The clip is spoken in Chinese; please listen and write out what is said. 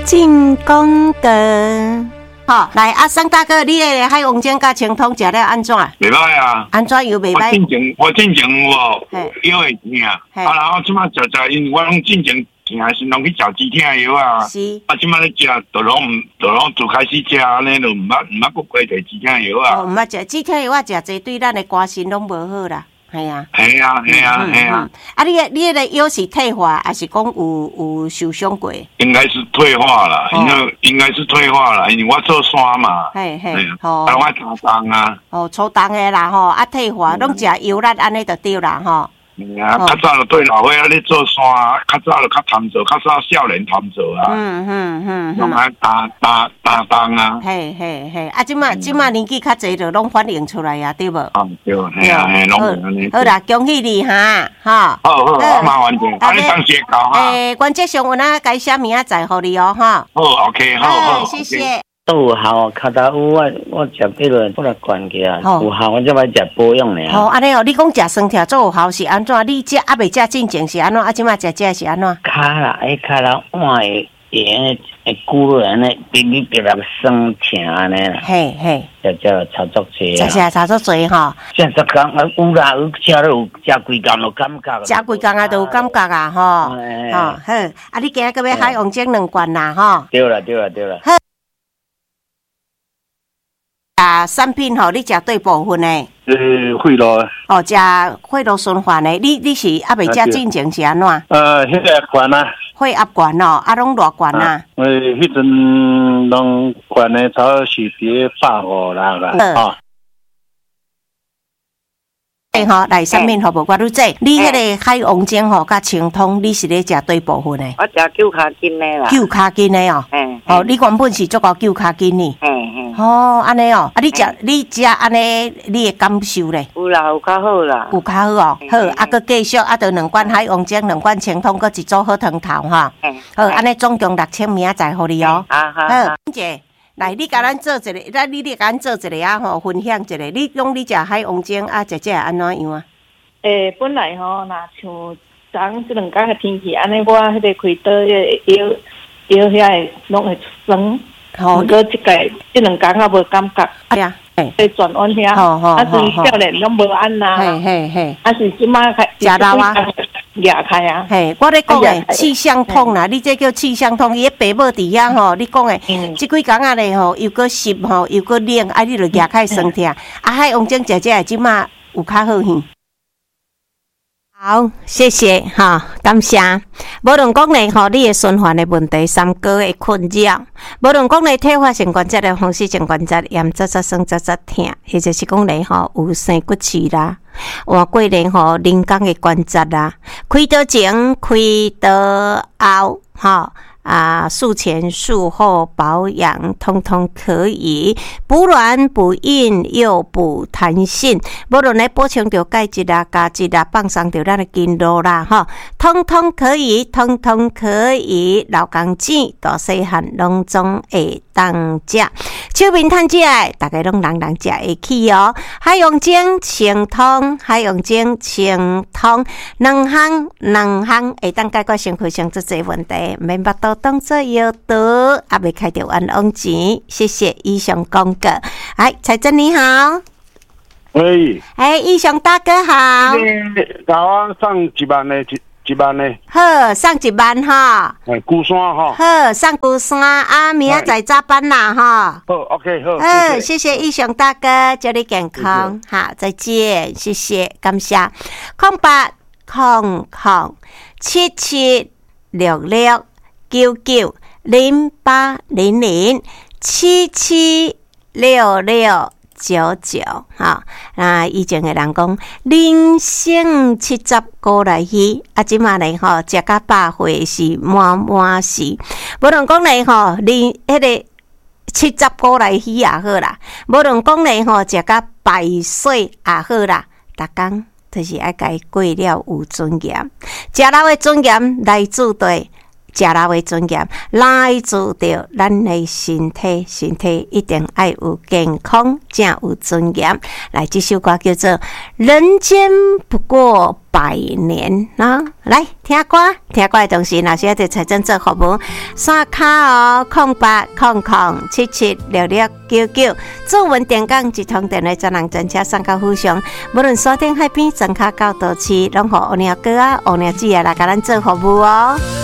进功德。好，来阿桑大哥，你的海王煎甲清汤食了安怎？ 袂歹啊， 安怎又袂歹？ 我进前腰会疼，然后即马食，因为我拢进前疼是拢去食止疼药啊。 是。 即马咧食，就拢就开始食，安尼就毋捌搁过摕止疼药啊。 毋捌食止疼药，我食济对咱的肝肾拢无好啦。系啊。 系啊。 啊，你迄个腰是退化，还是讲有受伤过？ 应该是退化了，应该是退化了，因为我做山嘛。 嘿， 哦。我擦重啊。 哦，粗重的啦吼，啊退化，拢食油力安尼就对啦吼。 较早就对老岁仔咧做山，较早就较贪做，较早少年贪做啊。拢爱打重啊。 嘿，啊，即马年纪较济就拢反映出来啊，对无？ 对，嘿啊，拢安尼。 好啦，恭喜你哈， 好，麻烦者，啊，你当谢教哈。 原则上我那改写名仔载互你哦，哈。 好 ，OK， 好， 谢谢。 都有效，脚头有我食迄落不来关起啊，有效我才要食保养咧。 好，安尼哦，你讲食酸条做有效是安怎？你食还未食进前是安怎？啊，即马食是安怎？ 骹啦，骹啦，换会骨落安尼，比较酸疼安尼啦。 嘿， 食差足济啊。 食差足济吼。 食10工啊，有啦，有食了有食几工就感觉。 食几工啊，就有感觉啊，吼。好，啊，你今仔个要海王煎2罐啦，吼。 对啦。 啊，产品吼，你食对部分诶？ 血路。 哦，食血路循环诶，你是还未食进前是安怎？ 迄个罐啊。 血压罐哦，啊，拢偌罐啊？ 迄阵拢罐诶，差不多是伫150啦。哦。 吼，来产品好无？我拄说，你迄个海王煎吼，甲清汤，你是咧食对部分诶？ 我食9卡斤诶啦。 9卡斤诶哦。哦，你原本是足够9卡斤呢。哦，安尼哦，啊，你食安尼，你的感受咧？ 有啦，有较好啦。 有较好哦，好，啊，佮继续，啊，就2罐海王煎，2罐清汤，佮1组好汤头哈。好，安尼总共6000名载互你哦。好，姐。来，你甲咱做一个，你甲咱做一个啊吼，分享一个。你讲你食海王煎啊，食安怎样啊？ 本来吼，若像昨即2天的天气，安尼我迄个开刀腰遐拢会酸。好，过即2天啊无感觉。 哎呀， 会转弯遐，啊是少年拢无安啦。嘿，啊是即马开食老啊。 压开啊！ 嘿，我咧讲诶，气象痛啦，你这叫气象痛。伊爸母伫遐吼，你讲诶，即几工仔咧吼，又搁湿吼，又搁冷，啊，你就压开酸痛。啊，海王煎食即马有较好去。好，谢谢哈，感谢。无论讲咧吼，你的循环的问题、三高的困扰，无论讲咧退化性关节的风湿性关节炎、酸痛、或者是讲咧吼有生骨刺啦，换过咧吼人工的关节啦，开刀前、开刀后，哈。术前术后保养通通可以，补软补硬又补弹性，无论咧补充着钙质啦、钾质啦，放松着咱的筋肉啦，哈，通通可以，老公子大细汉拢总会当食，手面趁食的，大家拢人食会起哦。海王煎清汤，两项会当解决生活上足侪问题，免巴肚当作药毒，也未开着冤枉钱。谢谢以上公告。哎，彩珍你好。 喂。 以上大哥好。 甲我送1万的1万的。 好，送1万哈。 鼓山哈。 好，送鼓山啊，明仔载早班啦哈。 好 ，OK， 好。 谢谢以上大哥，祝你健康。好，再见，谢谢，感谢。0800776699哈，以前的人讲人生70过来去，即马咧吼食到100岁是满时，无论讲咧吼，你迄个70过来去也好啦，无论讲咧吼食到100岁也好啦，逐工就是爱家过了有尊严，食老的尊严来自对食老的尊严，来自着咱的身体，身体一定要有健康，才有尊严。来，这首歌叫做《人间不过百年》啊！来听歌，听歌的同时，若是要对财政做服务，刷卡0800776699，做文电讲一通电话，专人专车送到府上，无论山顶海边，庄卡到都市，拢互乌鸟哥啊、乌鸟姐啊来甲咱做服务哦。